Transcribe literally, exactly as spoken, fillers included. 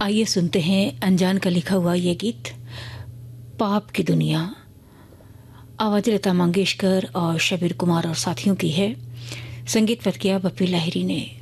आइए सुनते हैं अनजान का लिखा हुआ ये गीत, पाप की दुनिया। आवाज लता मंगेशकर और शबीर कुमार और साथियों की है। संगीत पद किया बप्पी लाहिरी ने।